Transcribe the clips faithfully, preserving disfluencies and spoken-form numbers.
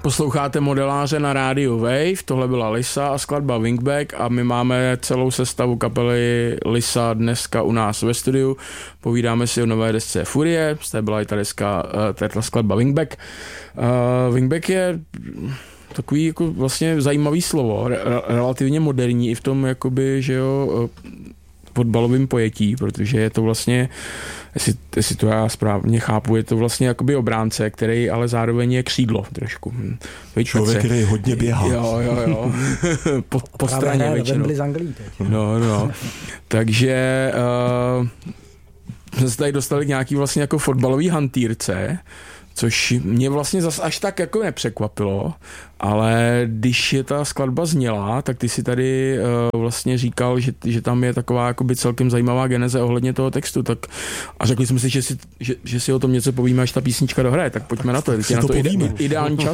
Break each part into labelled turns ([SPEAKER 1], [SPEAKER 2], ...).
[SPEAKER 1] Posloucháte Modeláře na rádiu Wave, tohle byla Lisa a skladba Wingback a my máme celou sestavu kapely Lisa dneska u nás ve studiu. Povídáme si o nové desce Furie, z té byla i ta deska, ta skladba Wingback. Uh, Wingback je takový jako vlastně zajímavý slovo, re, relativně moderní i v tom, jakoby, že jo, fotbalovým pojetí, protože je to vlastně, jestli, jestli to já správně chápu, je to vlastně jakoby obránce, který ale zároveň je křídlo trošku.
[SPEAKER 2] Člověk, který hodně běhá.
[SPEAKER 1] Jo, jo, jo. po, po straně většinou. No, no. Takže uh, jsme se tady dostali k nějaký vlastně jako fotbalový hantýrce, což mě vlastně zas až tak jako nepřekvapilo, ale když je ta skladba zněla, tak ty si tady uh, vlastně říkal, že, že tam je taková jakoby celkem zajímavá geneze ohledně toho textu, tak a řekli jsme si, že si, že, že si o tom něco povíme, až ta písnička dohraje, tak pojďme na to,
[SPEAKER 2] tak
[SPEAKER 1] je na to, to ide, ideální čas.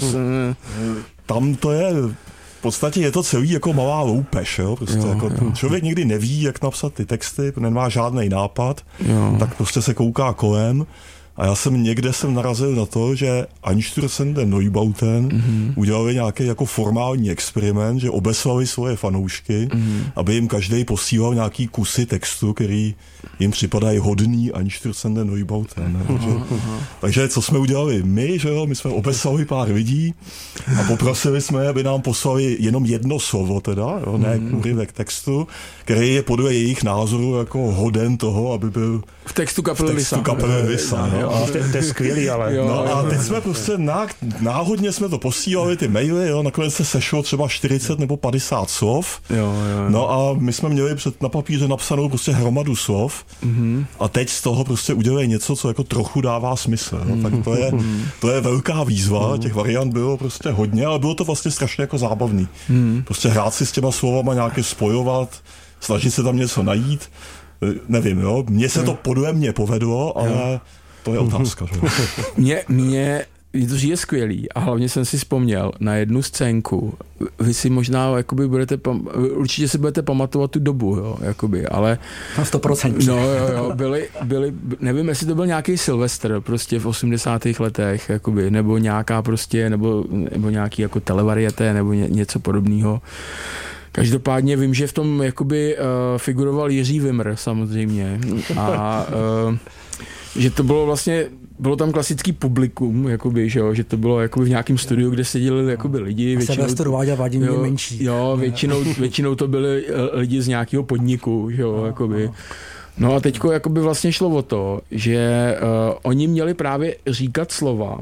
[SPEAKER 2] Tam to je, v podstatě je to celý jako malá loupež, jo? Prostě
[SPEAKER 1] jo,
[SPEAKER 2] jako
[SPEAKER 1] jo.
[SPEAKER 2] Člověk nikdy neví, jak napsat ty texty, nemá žádný nápad,
[SPEAKER 1] jo.
[SPEAKER 2] tak prostě se kouká kolem. A já jsem někde jsem narazil na to, že Einstürzende Neubauten mm-hmm. udělali nějaký jako formální experiment, že obeslali svoje fanoušky, mm-hmm. aby jim každý posílal nějaký kusy textu, který jim připadají hodný Einstürzende Neubauten. Mm-hmm. Takže co jsme udělali my, že jo, my jsme obeslali pár lidí a poprosili jsme, aby nám poslali jenom jedno slovo teda, jo, ne mm-hmm. úryvek textu, který je podle jejich názoru jako hoden toho, aby byl
[SPEAKER 1] v textu kapely Lisa.
[SPEAKER 2] Lisa.
[SPEAKER 3] Jo, a to, to je skvělý, ale...
[SPEAKER 2] Jo, no a teď jsme prostě ná, náhodně jsme to posílali, ty maily, jo, nakonec se sešlo třeba čtyřicet nebo padesát slov.
[SPEAKER 1] Jo, jo.
[SPEAKER 2] No a my jsme měli před, na papíře napsanou prostě hromadu slov mm-hmm. a teď z toho prostě udělali něco, co jako trochu dává smysl. No, tak to je, to je velká výzva, těch variant bylo prostě hodně, ale bylo to vlastně strašně jako zábavný. Mm-hmm. Prostě hrát si s těma slovama nějaké spojovat, snažit se tam něco najít. Nevím, jo, mně se to podle mě povedlo, ale jo. To je otázka. Že?
[SPEAKER 1] Mě, mě to je skvělý a hlavně jsem si vzpomněl na jednu scénku. Vy si možná jakoby budete, určitě si budete pamatovat tu dobu, jo, jakoby, ale...
[SPEAKER 4] Na sto procent.
[SPEAKER 1] No jo, jo, byli, byli, nevím, jestli to byl nějaký Sylvester prostě v osmdesátých letech, jakoby, nebo nějaká prostě, nebo, nebo nějaký jako televarieté, nebo ně, něco podobného. Každopádně vím, že v tom jakoby uh, figuroval Jiří Wimr samozřejmě a uh, že to bylo vlastně, bylo tam klasický publikum, jakoby, že, jo, že to bylo jakoby v nějakém studiu, kde seděli jakoby lidi.
[SPEAKER 4] Většinou, to dováděl Vladimír Menší.
[SPEAKER 1] Jo, většinou, většinou to byli lidi z nějakého podniku, že jo, jakoby. No a teďko jakoby vlastně šlo o to, že uh, oni měli právě říkat slova,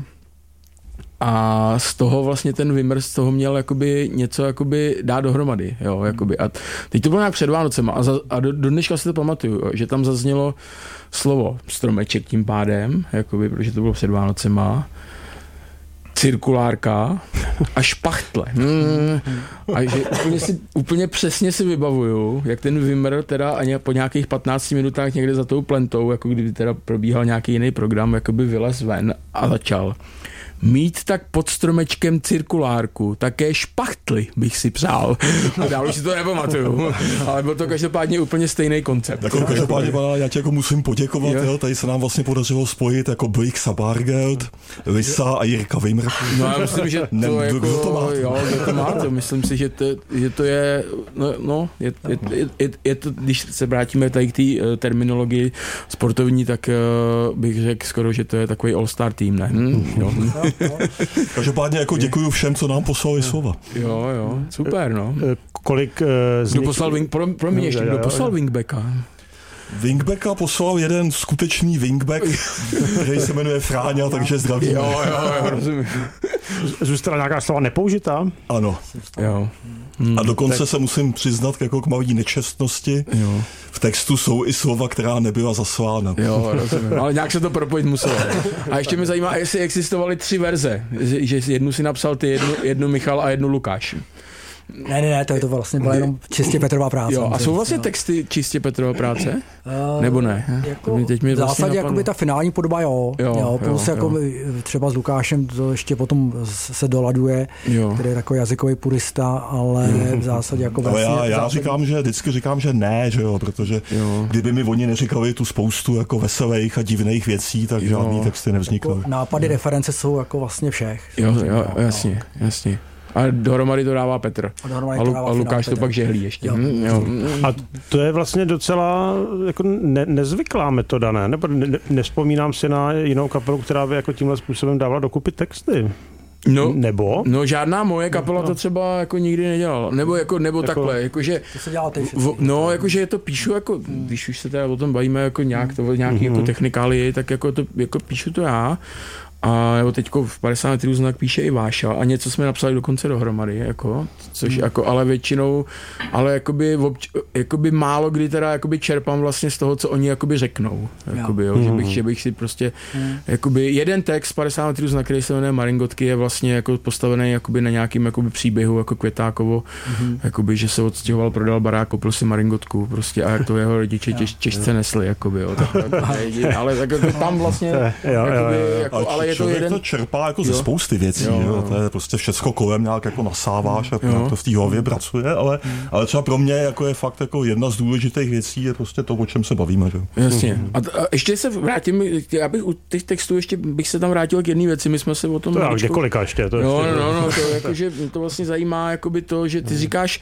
[SPEAKER 1] a z toho vlastně ten Wimr z toho měl jakoby něco jakoby dát dohromady, jo, jakoby. A teď to bylo nějak před Vánocema a, za, a do, do dneška si to pamatuju, že tam zaznělo slovo stromeček tím pádem, jakoby, protože to bylo před Vánocema, cirkulárka a špachtle. Hmm. A že úplně, si, úplně přesně si vybavuju, jak ten Wimr teda ani po nějakých patnácti minutách někde za tou plentou, jako kdyby teda probíhal nějaký jiný program, jakoby vylez ven a začal. Mít tak pod stromečkem cirkulárku, také špachtly bych si přál. A dál už si to nepamatuju. Ale byl to každopádně úplně stejný koncept.
[SPEAKER 2] Jako každopádně, já ti jako musím poděkovat, jo. Jo, tady se nám vlastně podařilo spojit jako Blix a Bargeld, Lisa a Jirka Wimr.
[SPEAKER 1] No já myslím, že to ne, jako, kdo to má? Jo, kdo to má, to myslím si, že to, že to je, no, no je, je, je, je, je to, když se vrátíme tady k té uh, terminologii sportovní, tak uh, bych řekl skoro, že to je takový all-star tým, ne? Hm? Jo.
[SPEAKER 2] Každopádně jako děkuju všem, co nám poslali slova.
[SPEAKER 1] Jo, jo, super, no.
[SPEAKER 3] Kolik z
[SPEAKER 1] Kdo
[SPEAKER 3] nich...
[SPEAKER 1] poslal Wing, pro, pro mě ještě, kdo poslal Wingbacka?
[SPEAKER 2] Wingbacka poslal jeden skutečný Wingback, který se jmenuje Fráňa, takže zdravím.
[SPEAKER 1] Jo, jo, jo, rozumím.
[SPEAKER 3] Zůstala nějaká slova nepoužitá?
[SPEAKER 2] Ano.
[SPEAKER 1] Jo.
[SPEAKER 2] Hmm, a dokonce tak... se musím přiznat jako k malý nečestnosti. Jo. V textu jsou i slova, která nebyla zaslána.
[SPEAKER 1] Jo, rozumím. Ale nějak se to propojit muselo. A ještě mě zajímá, jestli existovaly tři verze. Že jednu si napsal ty, jednu, jednu Michal a jednu Lukáš.
[SPEAKER 4] Ne, ne, ne, to je to vlastně byla jenom čistě Petrova práce.
[SPEAKER 1] Jo, a jsou vlastně
[SPEAKER 4] no.
[SPEAKER 1] texty čistě Petrova práce?
[SPEAKER 4] Uh,
[SPEAKER 1] Nebo ne?
[SPEAKER 4] Jako,
[SPEAKER 1] Teď mi
[SPEAKER 4] v zásadě
[SPEAKER 1] vlastně
[SPEAKER 4] jakoby ta finální podoba jo,
[SPEAKER 1] jo,
[SPEAKER 4] jo plus
[SPEAKER 1] jo,
[SPEAKER 4] jako
[SPEAKER 1] jo.
[SPEAKER 4] třeba s Lukášem to ještě potom se doladuje,
[SPEAKER 1] jo.
[SPEAKER 4] který je takový jazykový purista, ale v zásadě jako
[SPEAKER 2] ale
[SPEAKER 4] vlastně...
[SPEAKER 2] já, já
[SPEAKER 4] zásadě...
[SPEAKER 2] říkám, že vždycky říkám, že ne, že jo, protože
[SPEAKER 1] jo.
[SPEAKER 2] kdyby mi oni neříkali tu spoustu jako veselých a divných věcí, tak žádný jo. texty nevznikaly.
[SPEAKER 4] Jako nápady, jo. reference jsou jako vlastně všech.
[SPEAKER 1] Jo, jo, jasně, jasně. A dohromady to dává Petr.
[SPEAKER 4] A,
[SPEAKER 1] a, Lu, a Lukáš to pak žehlí ještě.
[SPEAKER 4] Jo.
[SPEAKER 1] Hm, jo.
[SPEAKER 3] A to je vlastně docela jako ne, nezvyklá metoda, ne? Nebo ne, nespomínám si na jinou kapelu, která by jako tímhle způsobem dávala dokupy texty.
[SPEAKER 1] No,
[SPEAKER 3] nebo?
[SPEAKER 1] No žádná moje kapela no. to třeba jako nikdy nedělala. Nebo jako, nebo jako, takhle, jakože...
[SPEAKER 4] To se dělá teď.
[SPEAKER 1] No, jakože je to píšu jako, když už se teda o tom bavíme jako nějak, to nějaký mm-hmm. jako technikálii, tak jako to, jako píšu to já. A nebo teďko v padesát metrů znak píše i Váša a něco jsme napsali dokonce dohromady, jako, což mm. jako, ale většinou, ale jakoby, obč, jakoby málo kdy teda jakoby čerpám vlastně z toho, co oni jakoby řeknou, jakoby, jo, mm. že, bych, že bych si prostě, mm. jakoby jeden text padesát metrů znak, který se jmenuje Maringotky, je vlastně jako postavený jakoby na nějakým jakoby příběhu, jako Květákovo, mm. jakoby, že se odstěhoval, prodal barák, koupil si Maringotku, prostě a jak to jeho rodiče těž, těžce nesli, jakoby, jo, tak, tak, ale tak jako tam vlastně, jakoby, jako, ale je to jeden...
[SPEAKER 2] to čerpá jako ze spousty věcí, jo, jo. To je prostě všecko kolem nějak jako nasáváš a to v té hlavě pracuje, ale, ale třeba pro mě jako je fakt jako jedna z důležitých věcí je prostě to, o čem se bavíme. Že?
[SPEAKER 1] Jasně. A, t- a ještě se vrátím, já bych u těch textů ještě bych se tam vrátil k jedné věci, my jsme se o tom...
[SPEAKER 3] To já několika ještě. To
[SPEAKER 1] no,
[SPEAKER 3] ještě
[SPEAKER 1] no, no, to, jako, že to vlastně zajímá jakoby to, že ty říkáš,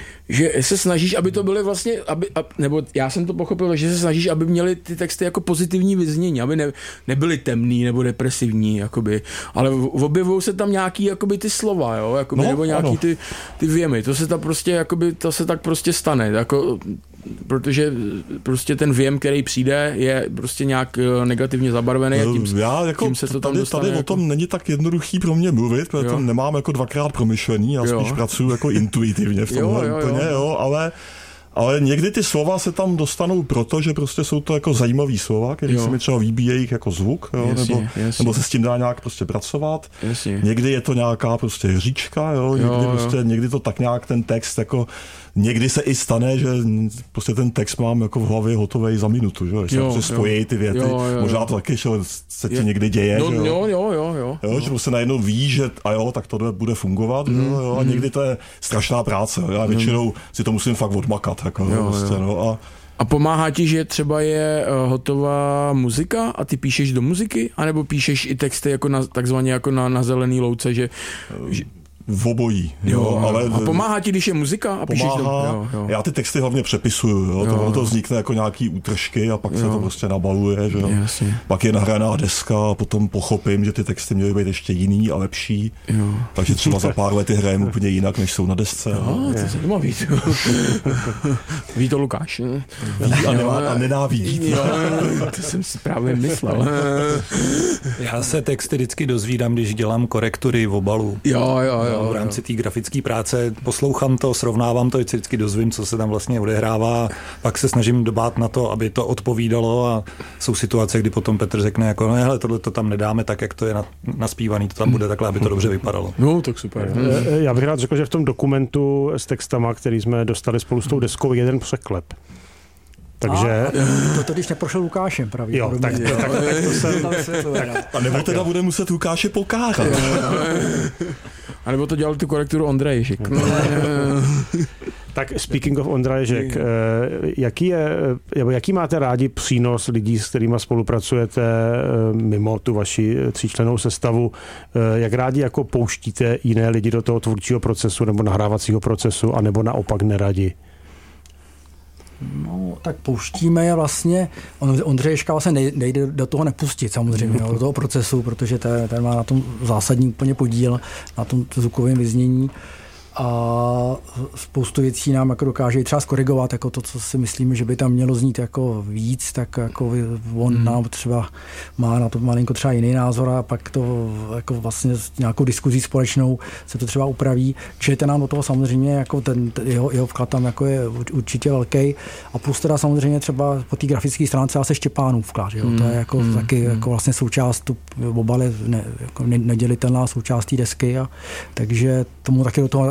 [SPEAKER 1] že se snažíš, aby to byly vlastně, aby, ab, nebo já jsem to pochopil, že se snažíš, aby měly ty texty jako pozitivní vyznění, aby ne, nebyly temný nebo depresivní, jakoby, ale objevují se tam nějaký jakoby ty slova, jo, jakoby, no, nebo nějaký ty, ty věmy, to se tam prostě, jakoby, to se tak prostě stane, jako, protože prostě ten věm, který přijde, je prostě nějak negativně zabarvený a tím,
[SPEAKER 2] já, jako,
[SPEAKER 1] tím se to tam
[SPEAKER 2] tady,
[SPEAKER 1] dostane.
[SPEAKER 2] Tady
[SPEAKER 1] jako...
[SPEAKER 2] o tom není tak jednoduchý pro mě mluvit, protože
[SPEAKER 1] jo.
[SPEAKER 2] to nemám jako dvakrát promyšlený, já spíš pracuji jako intuitivně v tomhle jo, jo, úplně, jo. jo, ale Ale někdy ty slova se tam dostanou proto, že prostě jsou to jako zajímavý slova, který se mi třeba líbí jejich jako zvuk, jo, jasně, nebo, jasně. nebo se s tím dá nějak prostě pracovat. Jasně. Někdy je to nějaká prostě hříčka, jo, někdy, jo, prostě, jo. někdy to tak nějak ten text jako někdy se i stane, že prostě ten text mám jako v hlavě hotovej za minutu, že, že jo, se spojí ty věty, jo, jo, možná to taky, že se ti je. někdy děje,
[SPEAKER 1] no,
[SPEAKER 2] že jo,
[SPEAKER 1] jo, jo, jo, jo,
[SPEAKER 2] jo, že prostě najednou víš, že a jo, tak tohle bude fungovat, mm, jo, jo, a mm. někdy to je strašná práce, já většinou mm. si to musím fakt odmakat, jako, jo, prostě, jo. No, a
[SPEAKER 1] A pomáhá ti, že třeba je uh, hotová muzika a ty píšeš do muziky, anebo píšeš i texty jako na, takzvaně jako na, na zelený louce, že... že
[SPEAKER 2] v obojí. Jo,
[SPEAKER 1] jo,
[SPEAKER 2] ale
[SPEAKER 1] a pomáhá ti, když je muzika a píšeš
[SPEAKER 2] pomáhá,
[SPEAKER 1] do... Jo, jo.
[SPEAKER 2] Já ty texty hlavně přepisuju, jo, jo, to, to vznikne jako nějaký útržky a pak jo. se to prostě nabaluje, že jo. Pak je nahraná deska a potom pochopím, že ty texty měly být ještě jiný a lepší. Jo. Takže třeba za pár let hrajeme úplně jinak, než jsou na desce.
[SPEAKER 1] Jo, to se má víc. Ví to Lukáš.
[SPEAKER 2] Ví a, nemá, a nenávidí.
[SPEAKER 1] Jo, to jsem si právě myslel.
[SPEAKER 5] Já se texty vždycky dozvídám, když dělám korektury v obalu.
[SPEAKER 1] Jo, jo, jo.
[SPEAKER 5] V rámci té grafické práce poslouchám to, srovnávám to, vždycky vždycky dozvím, co se tam vlastně odehrává, pak se snažím dbát na to, aby to odpovídalo a jsou situace, kdy potom Petr řekne jako, no hele, tohle to tam nedáme tak, jak to je naspívaný, to tam bude takhle, aby to dobře vypadalo.
[SPEAKER 1] No, tak super.
[SPEAKER 3] Já bych rád řekl, že v tom dokumentu s textama, který jsme dostali spolu s tou deskou, je jeden překlep. Takže...
[SPEAKER 4] A, to, to když neprošel Lukášem pravý.
[SPEAKER 3] Jo, tak, tak, tak, tak to se...
[SPEAKER 2] A nebo teda bude muset Lukáše pokárat.
[SPEAKER 1] A nebo to dělal tu korekturu Ondrej.
[SPEAKER 3] Tak speaking of Ondrážek, jaký je, jaký máte rádi přínos lidí, s kterými spolupracujete mimo tu vaši tříčlennou sestavu? Jak rádi jako pouštíte jiné lidi do toho tvůrčího procesu nebo nahrávacího procesu, anebo naopak neradi?
[SPEAKER 4] No, tak pouštíme je vlastně, Ondřejška vlastně nejde do toho nepustit samozřejmě, jo, do toho procesu, protože ten, ten má na tom zásadní úplně podíl, na tom zvukovém vyznění a spoustu věcí nám jako dokáže třeba skorigovat, jako to, co si myslíme, že by tam mělo znít jako víc, tak jako on hmm. nám třeba má na to malinko třeba jiný názor a pak to jako vlastně s nějakou diskuzí společnou se to třeba upraví. Čili nám do toho samozřejmě jako ten, ten jeho, jeho vklad tam jako je určitě velký a plus teda samozřejmě třeba po té grafické stránce asi Štěpánův vklad, jo? Hmm. To je jako hmm. taky jako vlastně součást, tu obal je ne, jako nedělitelná součást té desky a takže tomu taky do toho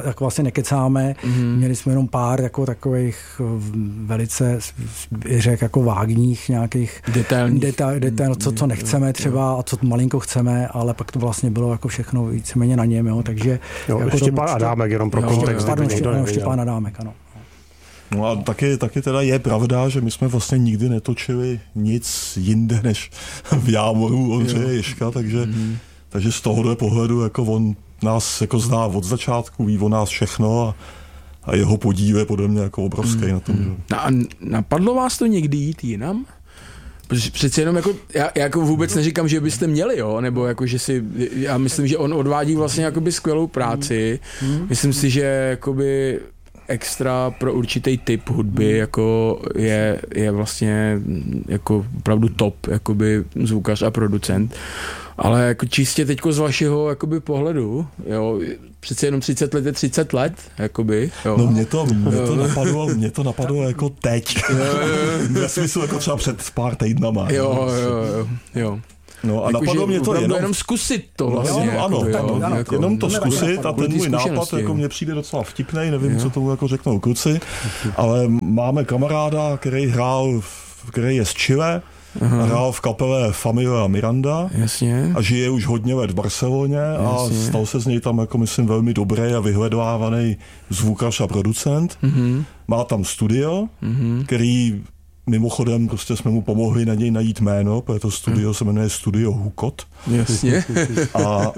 [SPEAKER 4] jako vlastně nekecáme. Mm-hmm. Měli jsme jenom pár jako takových velice, řek, jako vágních nějakých
[SPEAKER 1] detailních.
[SPEAKER 4] Detail, detail, co, co nechceme třeba a co malinko chceme, ale pak to vlastně bylo jako všechno víceméně na něm, jo, takže...
[SPEAKER 3] Jo,
[SPEAKER 4] jako
[SPEAKER 3] ještě pán Adámek, jenom pro kontext.
[SPEAKER 4] Pardon, ještě, ještě pán Adámek, ano.
[SPEAKER 2] No a taky, taky teda je pravda, že my jsme vlastně nikdy netočili nic jinde než v Jámoru Ondřeje Ježka, takže, mm-hmm. takže z tohohle pohledu jako on nás jako zná od začátku, ví o nás všechno a, a jeho podíl je podle mě jako obrovský mm-hmm. na tom. Že...
[SPEAKER 1] No a napadlo vás to někdy jít jinam? Protože přeci jenom jako, já, já jako vůbec neříkám, že byste měli, jo, nebo jako, že si, já myslím, že on odvádí vlastně jakoby skvělou práci, mm-hmm. myslím si, že jakoby extra pro určitý typ hudby jako je, je vlastně jako opravdu top jakoby zvukař a producent. Ale jako čistě teďko z vašeho jakoby pohledu, jo, přece jenom třicet let je třicet let, jakoby, jo.
[SPEAKER 2] No mě to, mě to napadlo, mě to napadlo jako teď. Ve smyslu jako třeba před pár týdnama.
[SPEAKER 1] Jo, jo, jo, jo.
[SPEAKER 2] No a jako napadlo mě to jenom...
[SPEAKER 1] jenom zkusit to vlastně.
[SPEAKER 2] No, ano,
[SPEAKER 1] jako,
[SPEAKER 2] ano,
[SPEAKER 1] jo,
[SPEAKER 2] jako, jenom to zkusit a ten můj nápad jako
[SPEAKER 1] jo.
[SPEAKER 2] mně přijde docela vtipnej, nevím, jo. co tomu jako řeknou kluci, ale máme kamaráda, který hrál, který je z Chile, Aha. hrál v kapele Familia Miranda.
[SPEAKER 1] Jasně.
[SPEAKER 2] A žije už hodně let v Barceloně. Jasně. A stal se z něj tam jako myslím velmi dobrý a vyhledávaný zvukař a producent. Mm-hmm. Má tam studio, mm-hmm. který mimochodem prostě jsme mu pomohli na něj najít jméno, protože to studio se jmenuje Studio Hukot.
[SPEAKER 1] Jasně.
[SPEAKER 2] A,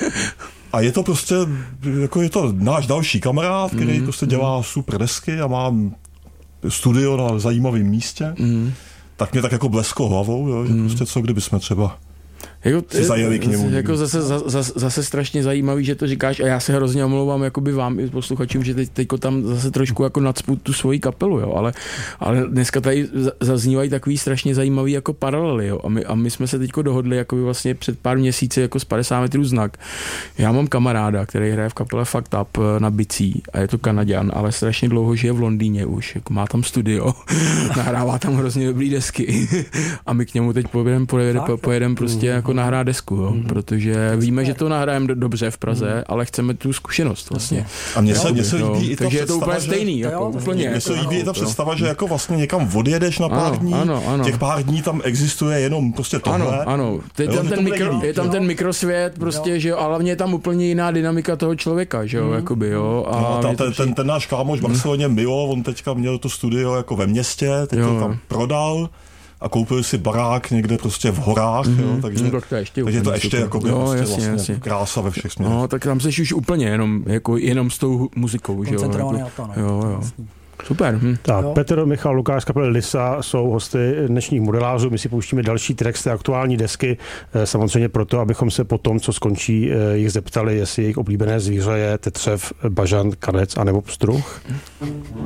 [SPEAKER 2] a je to prostě, jako je to náš další kamarád, který mm, prostě dělá super desky a má studio na zajímavém místě. Mm. Tak mě tak jako blesko hlavou, jo, že mm. prostě co kdyby jsme třeba
[SPEAKER 1] jako,
[SPEAKER 2] si zajeli k němu.
[SPEAKER 1] Jako zase, zase, zase strašně zajímavý, že to říkáš a já se hrozně omlouvám jakoby vám i posluchačům, že teď, teďko tam zase trošku jako nacpu tu svoji kapelu, jo, ale, ale dneska tady zaznívají takový strašně zajímavý jako paralely, jo, a my, a my jsme se teďko dohodli jakoby vlastně před pár měsíci jako z padesát metrů znak. Já mám kamaráda, který hraje v kapele Fucked Up na bicí a je to Kanaďan, ale strašně dlouho žije v Londýně už, jako má tam studio, nahrává tam hrozně dobrý desky a my k němu teď pojedeme pojedem, pojedem prostě jako nahrát desku, jo? Mm. protože víme, že to nahrajeme do, dobře v Praze, mm. ale chceme tu zkušenost vlastně.
[SPEAKER 2] A mně se, mně se líbí i ta
[SPEAKER 1] takže
[SPEAKER 2] představa,
[SPEAKER 1] je to úplně
[SPEAKER 2] že,
[SPEAKER 1] stejný. Jako, úplně,
[SPEAKER 2] mně se
[SPEAKER 1] jako,
[SPEAKER 2] líbí i ta představa, že jako vlastně někam odjedeš na pár
[SPEAKER 1] ano,
[SPEAKER 2] dní,
[SPEAKER 1] ano, ano.
[SPEAKER 2] těch pár dní tam existuje jenom prostě tohle.
[SPEAKER 1] Ano, ano. Je tam, ten, mikro, je tam ten mikrosvět, prostě, jo. že jo, a hlavně je tam úplně jiná dynamika toho člověka, že jo, mm. jakoby, jo. A
[SPEAKER 2] no, ta, ten, ten, ten náš kámoš v Barceloně, Milo, on teďka měl to studio jako ve městě, teď jo. to tam prodal. A koupil si barák někde prostě v horách, mm-hmm. jo, takže,
[SPEAKER 1] no, to ještě,
[SPEAKER 2] takže to ještě jako
[SPEAKER 1] jo,
[SPEAKER 2] vlastně,
[SPEAKER 1] jasně,
[SPEAKER 2] vlastně
[SPEAKER 1] jasně.
[SPEAKER 2] krása ve všech směrech.
[SPEAKER 1] No, tak tam seš už úplně jenom, jako, jenom s tou muzikou, že jo.
[SPEAKER 4] Koncentrovaný
[SPEAKER 1] jako,
[SPEAKER 4] na to, no.
[SPEAKER 1] Jo, jo. Super. Hm.
[SPEAKER 3] Tak, Petr, Michal, Lukáš z kapely Lisa jsou hosty dnešních modelářů. My si pouštíme další track z té aktuální desky. Samozřejmě proto, abychom se po tom, co skončí, jich zeptali, jestli jejich oblíbené zvíře je tetřev, bažant, kanec anebo pstruh.